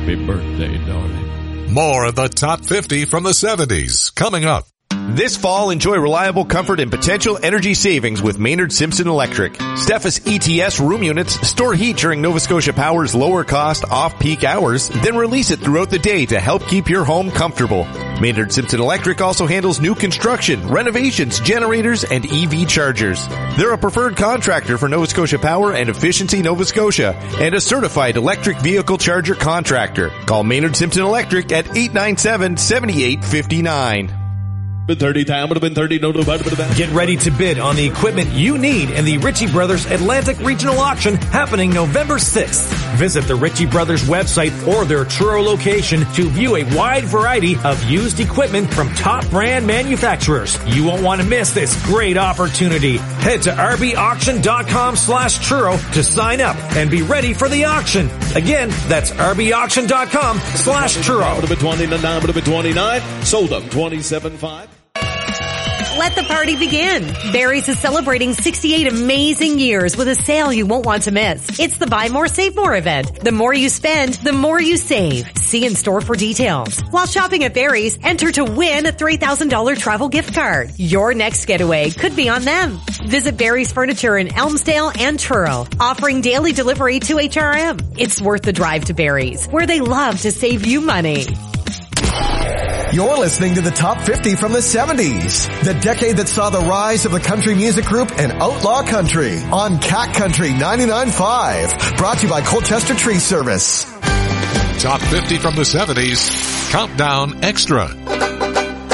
Happy birthday, darling. More of the top 50 from the 70s coming up. This fall, enjoy reliable comfort and potential energy savings with Maynard Simpson Electric. Steffes ETS room units store heat during Nova Scotia Power's lower cost off-peak hours, then release it throughout the day to help keep your home comfortable. Maynard Simpson Electric also handles new construction, renovations, generators, and EV chargers. They're a preferred contractor for Nova Scotia Power and Efficiency Nova Scotia, and a certified electric vehicle charger contractor. Call Maynard Simpson Electric at 897-7859. Been 30 time, would have been 30, no. Get ready to bid on the equipment you need in the Ritchie Brothers Atlantic Regional Auction happening November 6th. Visit the Ritchie Brothers website or their Truro location to view a wide variety of used equipment from top brand manufacturers. You won't want to miss this great opportunity. Head to rbauction.com/Truro to sign up and be ready for the auction. Again, that's rbauction.com/Truro. Would have been 29, would have been 29. Sold up 27.5. Let the party begin. Barry's is celebrating 68 amazing years with a sale you won't want to miss. It's the Buy More, Save More event. The more you spend, the more you save. See in store for details. While shopping at Barry's, enter to win a $3,000 travel gift card. Your next getaway could be on them. Visit Barry's Furniture in Elmsdale and Truro, offering daily delivery to HRM. It's worth the drive to Barry's, where they love to save you money. You're listening to the Top 50 from the 70s, the decade that saw the rise of the country music group and outlaw country on Cat Country 99.5, brought to you by Colchester Tree Service. Top 50 from the 70s, Countdown Extra.